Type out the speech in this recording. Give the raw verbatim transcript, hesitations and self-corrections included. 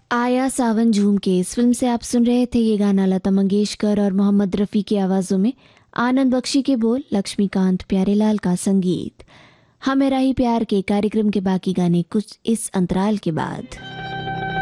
आया सावन झूम के इस फिल्म से आप सुन रहे थे ये गाना लता मंगेशकर और मोहम्मद रफ़ी की आवाज़ों में। आनंद बख्शी के बोल, लक्ष्मीकांत प्यारेलाल का संगीत। हमें राही प्यार के कार्यक्रम के बाकी गाने कुछ इस अंतराल के बाद।